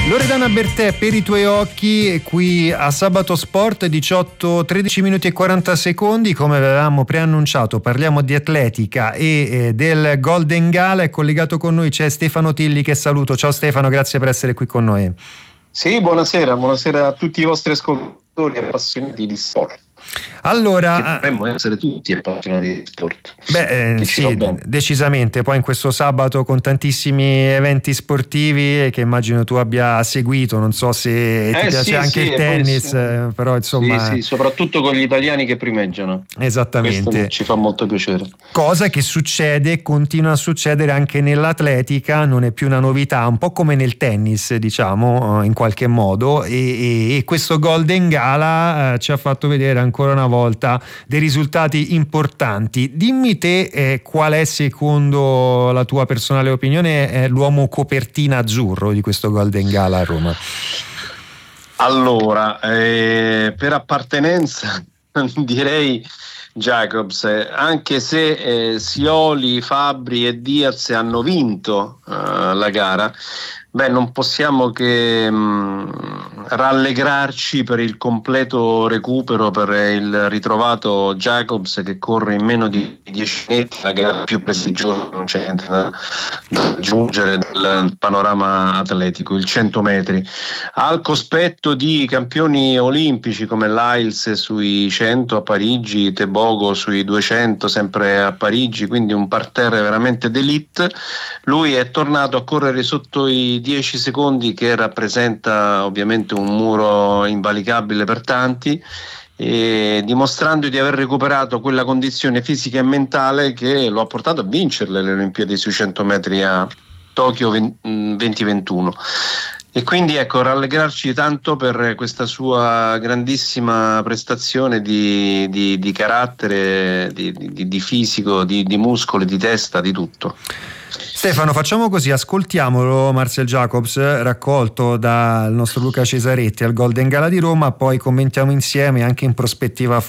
Loredana Bertè, per i tuoi occhi, qui a Sabato Sport, 13 minuti e 40 secondi. Come avevamo preannunciato, parliamo di atletica e del Golden Gala. È collegato con noi, c'è Stefano Tilli, che saluto. Ciao Stefano, grazie per essere qui con noi. Sì, buonasera a tutti i vostri ascoltatori e appassionati di sport. Allora, dovremmo essere tutti appassionati di sport. Sì, decisamente. Poi in questo sabato con tantissimi eventi sportivi che immagino tu abbia seguito, non so se ti piace anche il tennis, però insomma. Sì, soprattutto con gli italiani che primeggiano. Esattamente. Questo ci fa molto piacere. Cosa che succede, continua a succedere anche nell'atletica, non è più una novità, un po' come nel tennis, diciamo, in qualche modo, e questo Golden Gala ci ha fatto vedere ancora una volta dei risultati importanti. Dimmi te qual è, secondo la tua personale opinione, l'uomo copertina azzurro di questo Golden Gala a Roma? Allora, per appartenenza direi Jacobs, anche se Scioli, Fabbri e Diaz hanno vinto la gara. Non possiamo che rallegrarci per il completo recupero, per il ritrovato Jacobs, che corre in meno di 10 metri, la gara più prestigiosa, non c'è niente da aggiungere dal panorama atletico, il 100 metri. Al cospetto di campioni olimpici come Lyles sui 100 a Parigi, Tebogo sui 200 sempre a Parigi, quindi un parterre veramente d'élite. Lui è tornato a correre sotto i 10 secondi, che rappresenta ovviamente un muro invalicabile per tanti, e dimostrando di aver recuperato quella condizione fisica e mentale che lo ha portato a vincerle le Olimpiadi sui 100 metri a Tokyo 2021. E quindi rallegrarci tanto per questa sua grandissima prestazione di carattere, di fisico, di muscoli, di testa, di tutto. Stefano, facciamo così, ascoltiamolo Marcel Jacobs, raccolto dal nostro Luca Cesaretti al Golden Gala di Roma, poi commentiamo insieme anche in prospettiva